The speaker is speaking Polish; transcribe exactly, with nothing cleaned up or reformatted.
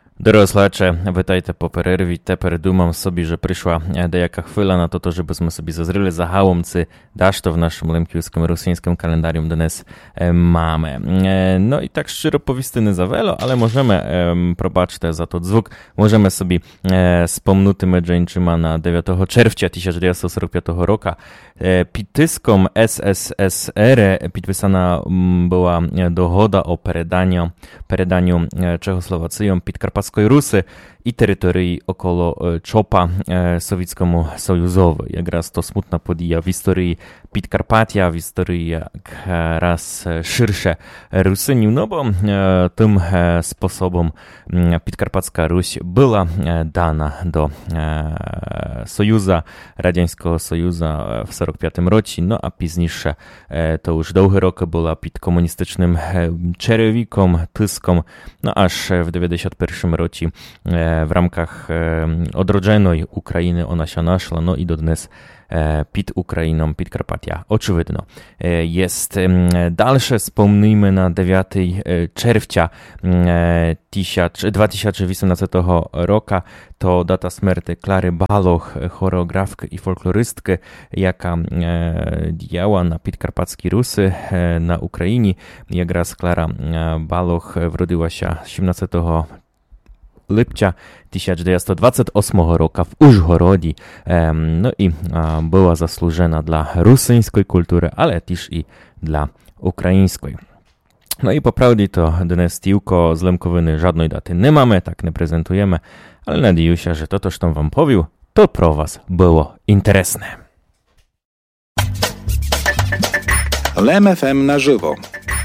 Doroslacze, witajte po перерві. Тепер думав собі, що прийшла деяка хвиля на то, щоб ми собі зазріли загалом ці дашто в нашому лемківському русинському календарі донес mamy. No i tak szczerze powісти не завело, але можemy, пробачте за тот звук, можemy собі спомнутими джейнчима на дев'ятого червня тисяча дев'ятсот сорок п'ятого року під тиском ес ес ес ер підписана була догода о переданню, переданню Czechosłowacjom Підкарпатської Руси i terytorii około Czopa Sowieckiemu Sojuzowi. Jak raz to smutna podija w historii Підкарпаття, w historii jak raz szersze Rusyniu, no bo tym sposobem Підкарпатська Русь była dana do Sojuza, Radzieckiego Sojuza w сорок п'ятому році, no a pізніше to już długie roki była pod komunistycznym czerwikom, tyskom, no aż w dziewięćdziesiątym pierwszym roku w ramkach odrodzonej Ukrainy ona się naszła, no i do dnes pod Ukrainą, Підкарпаття. Oczywidno. Jest dalsze, wspomnijmy na dziewiątego czerwca dwa tysiące osiemnastego roku, to data śmierci Klary Baloch, choreografki i folklorystki, jaka działała na Підкарпатській Rusy na Ukrainie. Jak raz Klara Baloch wrodziła się siedemnastego lipca tysiąc dziewięćset dwudziestego ósmego roku w Użgorodzie, no i była zasłużona dla rosyjskiej kultury, ale też i dla ukraińskiej. No i po prawdzie to dnes tylko z Lemkowiny żadnej daty nie mamy, tak nie prezentujemy, ale nadzieję się, że to, co wam powił, to pro was było interesne. Lem F M na żywo.